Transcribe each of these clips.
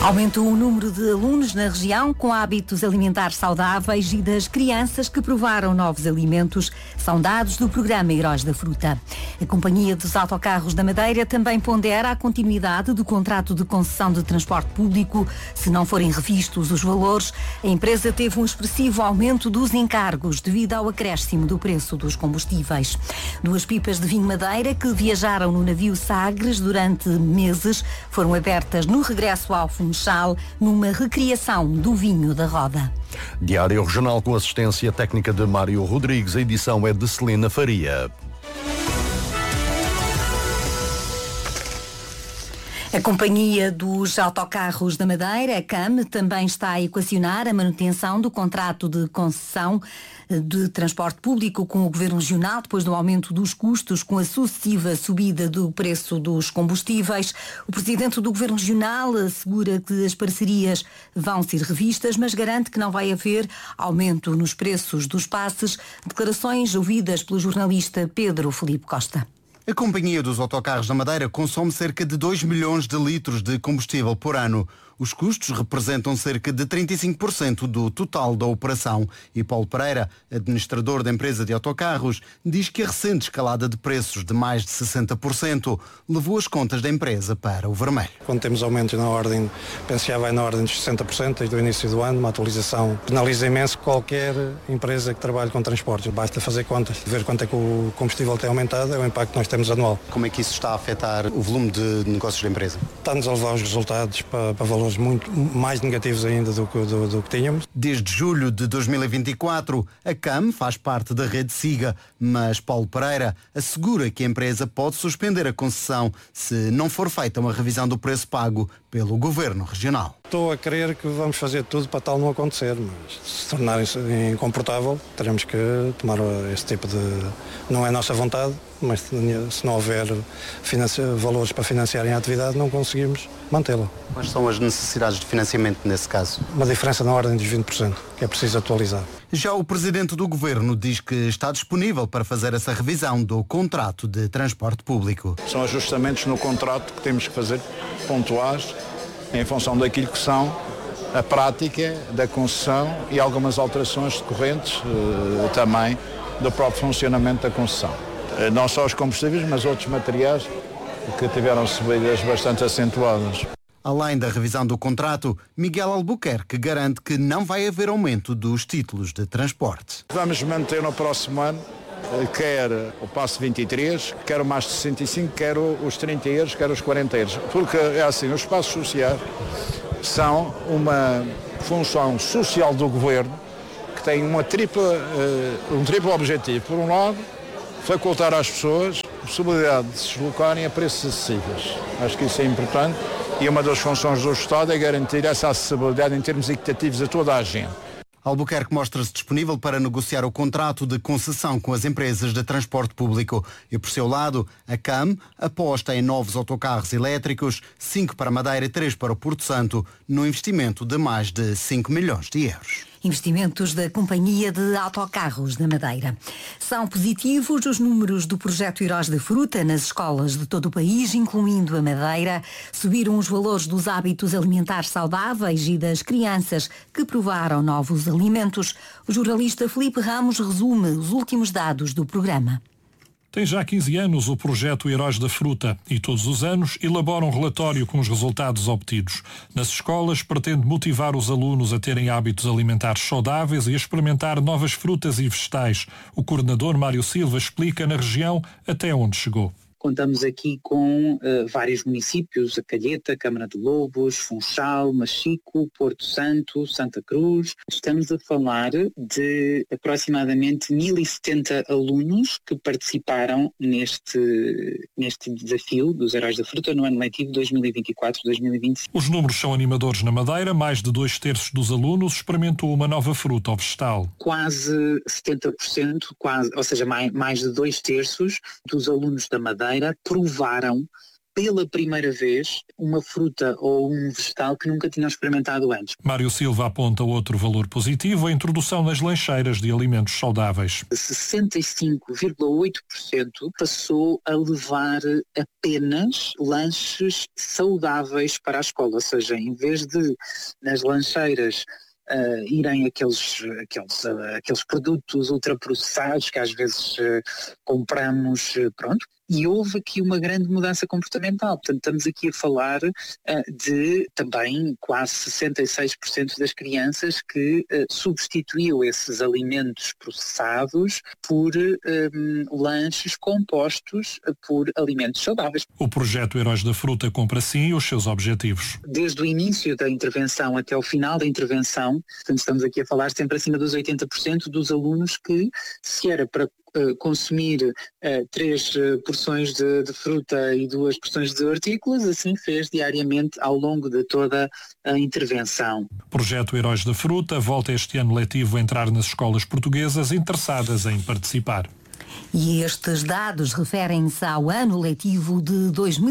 Aumentou o número de alunos na região com hábitos alimentares saudáveis e das crianças que provaram novos alimentos, são dados do programa Heróis da Fruta. A Companhia dos Autocarros da Madeira também pondera a continuidade do contrato de concessão de transporte público. Se não forem revistos os valores, a empresa teve um expressivo aumento dos encargos devido ao acréscimo do preço dos combustíveis. 2 pipas de vinho Madeira que viajaram no navio Sagres durante meses foram abertas no regresso ao Funchal, numa recriação do vinho da Roda. Diário Regional com assistência técnica de Mário Rodrigues. A edição é de Celina Faria. A Companhia dos Autocarros da Madeira, a CAM, também está a equacionar a manutenção do contrato de concessão de transporte público com o Governo Regional, depois do aumento dos custos com a sucessiva subida do preço dos combustíveis. O Presidente do Governo Regional assegura que as parcerias vão ser revistas, mas garante que não vai haver aumento nos preços dos passes. Declarações ouvidas pelo jornalista Pedro Filipe Costa. A Companhia dos Autocarros da Madeira consome cerca de 2 milhões de litros de combustível por ano. Os custos representam cerca de 35% do total da operação. E Paulo Pereira, administrador da empresa de autocarros, diz que a recente escalada de preços de mais de 60% levou as contas da empresa para o vermelho. Quando temos aumentos na ordem, penso que já vai na ordem dos 60% desde o início do ano, uma atualização penaliza imenso qualquer empresa que trabalhe com transportes. Basta fazer contas, ver quanto é que o combustível tem aumentado, é o impacto que nós temos anual. Como é que isso está a afetar o volume de negócios da empresa? Está-nos a levar os resultados para valores muito mais negativos ainda do que tínhamos. Desde julho de 2024, a CAM faz parte da rede SIGA, mas Paulo Pereira assegura que a empresa pode suspender a concessão se não for feita uma revisão do preço pago pelo Governo Regional. Estou a crer que vamos fazer tudo para tal não acontecer, mas se tornar incomportável, teremos que tomar esse tipo de... Não é nossa vontade, mas se não houver valores para financiarem a atividade, não conseguimos mantê-la. Quais são as necessidades de financiamento nesse caso? Uma diferença na ordem dos 20%, que é preciso atualizar. Já o Presidente do Governo diz que está disponível para fazer essa revisão do contrato de transporte público. São ajustamentos no contrato que temos que fazer pontuais em função daquilo que são a prática da concessão e algumas alterações decorrentes também do próprio funcionamento da concessão. Não só os combustíveis, mas outros materiais que tiveram subidas bastante acentuadas. Além da revisão do contrato, Miguel Albuquerque garante que não vai haver aumento dos títulos de transporte. Vamos manter no próximo ano, quer o passo 23, quer o mais de 65, quer os 30 euros, quer os 40 euros. Porque é assim, os passos sociais são uma função social do governo que tem um triplo objetivo. Por um lado, facultar às pessoas a possibilidade de se deslocarem a preços acessíveis. Acho que isso é importante e uma das funções do Estado é garantir essa acessibilidade em termos equitativos a toda a gente. Albuquerque mostra-se disponível para negociar o contrato de concessão com as empresas de transporte público e, por seu lado, a CAM aposta em novos autocarros elétricos, 5 para Madeira e 3 para o Porto Santo, num investimento de mais de 5 milhões de euros. Investimentos da Companhia de Autocarros da Madeira. São positivos os números do projeto Heróis da Fruta nas escolas de todo o país, incluindo a Madeira. Subiram os valores dos hábitos alimentares saudáveis e das crianças que provaram novos alimentos. O jornalista Filipe Ramos resume os últimos dados do programa. Tem já 15 anos o projeto Heróis da Fruta e todos os anos elabora um relatório com os resultados obtidos. Nas escolas pretende motivar os alunos a terem hábitos alimentares saudáveis e a experimentar novas frutas e vegetais. O coordenador Mário Silva explica na região até onde chegou. Contamos aqui com vários municípios, a Calheta, Câmara de Lobos, Funchal, Machico, Porto Santo, Santa Cruz. Estamos a falar de aproximadamente 1070 alunos que participaram neste desafio dos Heróis da Fruta no ano letivo 2024-2025. Os números são animadores na Madeira. Mais de 2/3 dos alunos experimentou uma nova fruta ou vegetal. Quase 70%, ou seja, mais de 2/3 dos alunos da Madeira provaram pela primeira vez uma fruta ou um vegetal que nunca tinham experimentado antes. Mário Silva aponta outro valor positivo, a introdução nas lancheiras de alimentos saudáveis. 65,8% passou a levar apenas lanches saudáveis para a escola, ou seja, em vez de nas lancheiras irem aqueles produtos ultraprocessados que às vezes compramos, e houve aqui uma grande mudança comportamental. Portanto, estamos aqui a falar de também quase 66% das crianças que substituiu esses alimentos processados por lanches compostos por alimentos saudáveis. O projeto Heróis da Fruta cumpre assim os seus objetivos. Desde o início da intervenção até o final da intervenção, portanto, estamos aqui a falar sempre acima dos 80% dos alunos que, se era para consumir 3 porções de fruta e 2 porções de hortícolas, assim fez diariamente ao longo de toda a intervenção. O projeto Heróis da Fruta volta este ano letivo a entrar nas escolas portuguesas interessadas em participar. E estes dados referem-se ao ano letivo de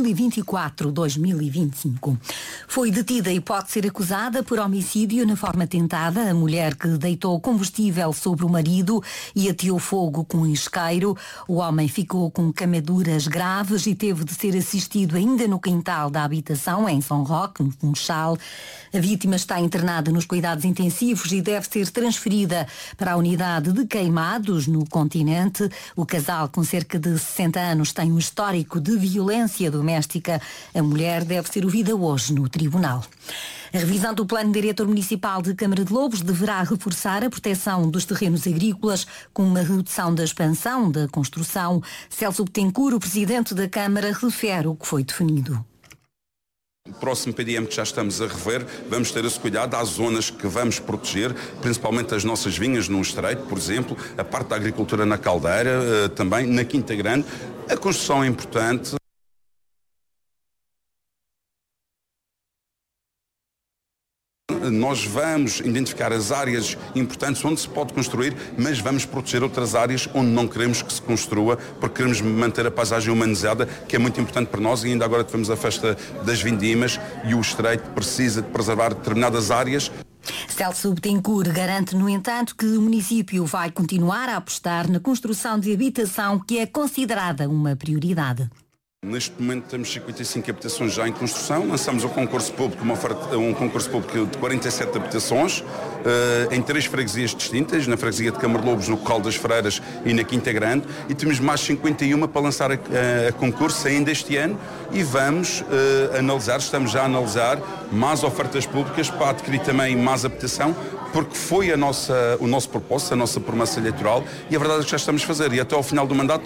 2024-2025. Foi detida e pode ser acusada por homicídio na forma tentada a mulher que deitou combustível sobre o marido e ateou fogo com um isqueiro. O homem ficou com queimaduras graves e teve de ser assistido ainda no quintal da habitação em São Roque, no Funchal. A vítima está internada nos cuidados intensivos e deve ser transferida para a unidade de queimados no Continente. O casal, com cerca de 60 anos, tem um histórico de violência doméstica. A mulher deve ser ouvida hoje no tribunal. A revisão do Plano Diretor Municipal de Câmara de Lobos deverá reforçar a proteção dos terrenos agrícolas com uma redução da expansão da construção. Celso Betancourt, o presidente da Câmara, refere o que foi definido. O próximo PDM que já estamos a rever, vamos ter esse cuidado. Há zonas que vamos proteger, principalmente as nossas vinhas no Estreito, por exemplo, a parte da agricultura na Caldeira, também na Quinta Grande. A construção é importante. Nós vamos identificar as áreas importantes onde se pode construir, mas vamos proteger outras áreas onde não queremos que se construa, porque queremos manter a paisagem humanizada, que é muito importante para nós, e ainda agora tivemos a festa das vindimas e o Estreito precisa de preservar determinadas áreas. Celso Betancourt garante, no entanto, que o município vai continuar a apostar na construção de habitação, que é considerada uma prioridade. Neste momento temos 55 habitações já em construção. Lançamos um concurso público, um concurso público de 47 habitações em 3 freguesias distintas, na freguesia de Câmara de Lobos, no Colo das Freiras e na Quinta Grande, e temos mais 51 para lançar a concurso ainda este ano, e vamos estamos já a analisar mais ofertas públicas para adquirir também mais habitação, porque foi o nosso propósito, a nossa promessa eleitoral, e a verdade é que já estamos a fazer, e até ao final do mandato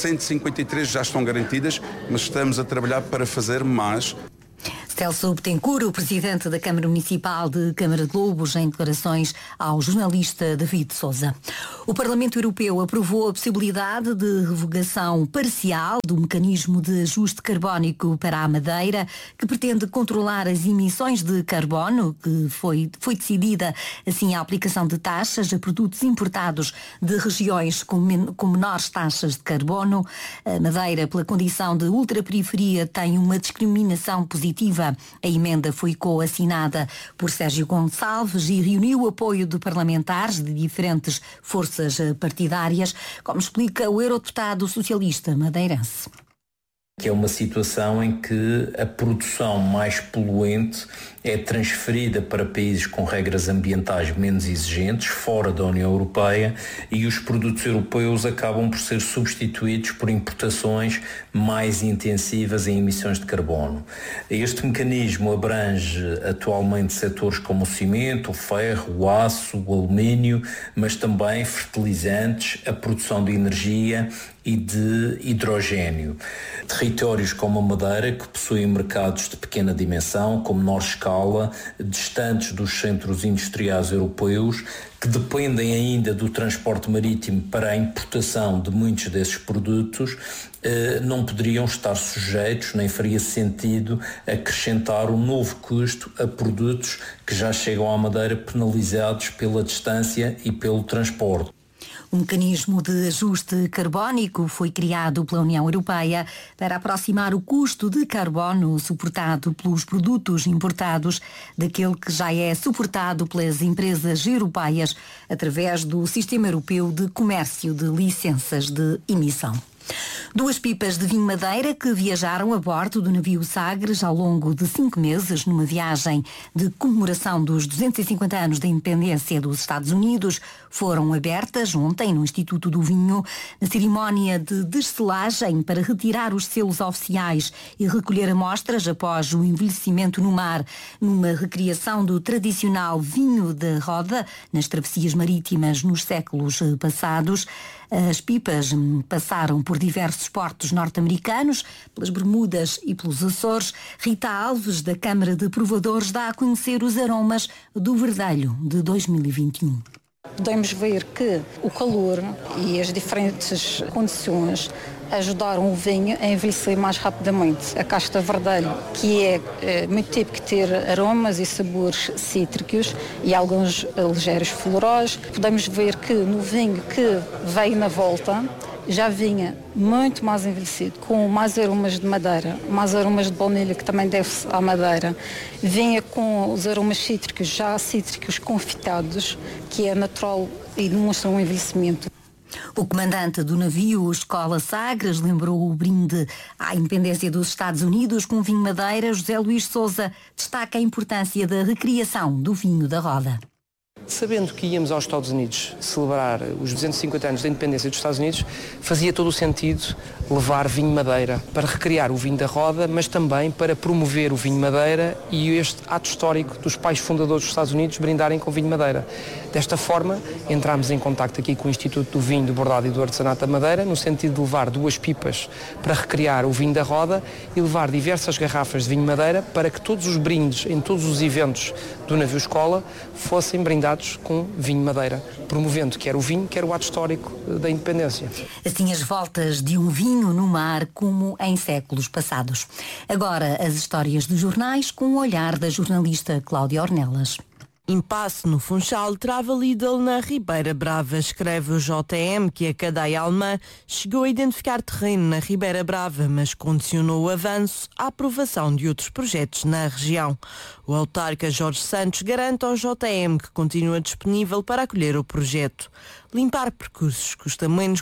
153 já estão garantidas, mas estamos a trabalhar para fazer mais. Celso Betancourt, o presidente da Câmara Municipal de Câmara de Lobos, em declarações ao jornalista David Sousa. O Parlamento Europeu aprovou a possibilidade de revogação parcial do mecanismo de ajuste carbónico para a Madeira, que pretende controlar as emissões de carbono, que foi decidida assim a aplicação de taxas a produtos importados de regiões com menores taxas de carbono. A Madeira, pela condição de ultraperiferia, tem uma discriminação positiva. A emenda foi coassinada por Sérgio Gonçalves e reuniu o apoio de parlamentares de diferentes forças partidárias, como explica o eurodeputado socialista madeirense. Que é uma situação em que a produção mais poluente é transferida para países com regras ambientais menos exigentes, fora da União Europeia, e os produtos europeus acabam por ser substituídos por importações mais intensivas em emissões de carbono. Este mecanismo abrange atualmente setores como o cimento, o ferro, o aço, o alumínio, mas também fertilizantes, a produção de energia e de hidrogênio. Territórios como a Madeira, que possuem mercados de pequena dimensão, com menor escala, distantes dos centros industriais europeus, que dependem ainda do transporte marítimo para a importação de muitos desses produtos, não poderiam estar sujeitos, nem faria sentido acrescentar um novo custo a produtos que já chegam à Madeira penalizados pela distância e pelo transporte. Um mecanismo de ajuste carbónico foi criado pela União Europeia para aproximar o custo de carbono suportado pelos produtos importados daquele que já é suportado pelas empresas europeias através do Sistema Europeu de Comércio de Licenças de Emissão. 2 pipas de vinho Madeira que viajaram a bordo do navio Sagres ao longo de 5 meses numa viagem de comemoração dos 250 anos da independência dos Estados Unidos foram abertas ontem no Instituto do Vinho na cerimónia de desselagem para retirar os selos oficiais e recolher amostras após o envelhecimento no mar, numa recriação do tradicional vinho da roda nas travessias marítimas nos séculos passados. As pipas passaram por diversos portos norte-americanos, pelas Bermudas e pelos Açores. Rita Alves, da Câmara de Provadores, dá a conhecer os aromas do Verdelho de 2021. Podemos ver que o calor e as diferentes condições ajudaram o vinho a envelhecer mais rapidamente. A casta verdelho, que é muito típico de ter aromas e sabores cítricos e alguns ligeiros florais. Podemos ver que no vinho que veio na volta já vinha muito mais envelhecido, com mais aromas de madeira, mais aromas de baunilha, que também deve-se à madeira. Vinha com os aromas cítricos, já cítricos confitados, que é natural e demonstra um envelhecimento. O comandante do navio Escola Sagres lembrou o brinde à independência dos Estados Unidos com vinho Madeira. José Luís Sousa destaca a importância da recriação do vinho da roda. Sabendo que íamos aos Estados Unidos celebrar os 250 anos da independência dos Estados Unidos, fazia todo o sentido levar vinho Madeira para recriar o vinho da roda, mas também para promover o vinho Madeira e este ato histórico dos pais fundadores dos Estados Unidos brindarem com vinho Madeira. Desta forma, entramos em contacto aqui com o Instituto do Vinho, do Bordado e do Artesanato da Madeira, no sentido de levar 2 pipas para recriar o vinho da roda e levar diversas garrafas de vinho Madeira para que todos os brindes, em todos os eventos do navio Escola, fossem brindados com vinho Madeira, promovendo quer o vinho, quer o ato histórico da independência. Assim as voltas de um vinho no mar como em séculos passados. Agora as histórias dos jornais com o olhar da jornalista Cláudia Ornelas. Impasse no Funchal trava Lidl na Ribeira Brava. Escreve o JM que a cadeia alemã chegou a identificar terreno na Ribeira Brava, mas condicionou o avanço à aprovação de outros projetos na região. O autarca Jorge Santos garante ao JM que continua disponível para acolher o projeto. Limpar percursos custa menos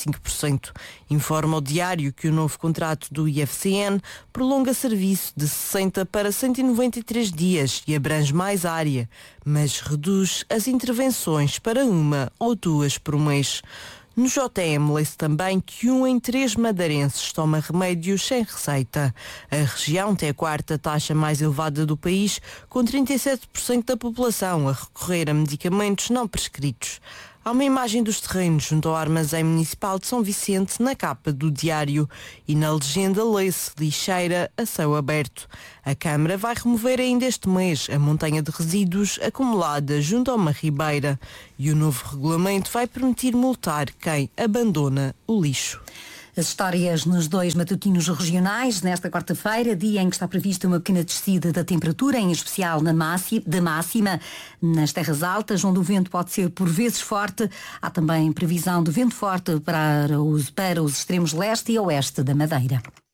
45%. Informa o diário que o novo contrato do IFCN prolonga serviço de 60 para 193 dias e abrange mais área, mas reduz as intervenções para 1 ou 2 por mês. No JM lê-se também que 1 em 3 madeirenses toma remédios sem receita. A região tem a 4ª taxa mais elevada do país, com 37% da população a recorrer a medicamentos não prescritos. Há uma imagem dos terrenos junto ao Armazém Municipal de São Vicente na capa do diário e na legenda lê-se lixeira a céu aberto. A Câmara vai remover ainda este mês a montanha de resíduos acumulada junto a uma ribeira e o novo regulamento vai permitir multar quem abandona o lixo. As histórias nos 2 matutinos regionais, nesta quarta-feira, dia em que está prevista uma pequena descida da temperatura, em especial da máxima nas terras altas, onde o vento pode ser por vezes forte. Há também previsão de vento forte para os extremos leste e oeste da Madeira.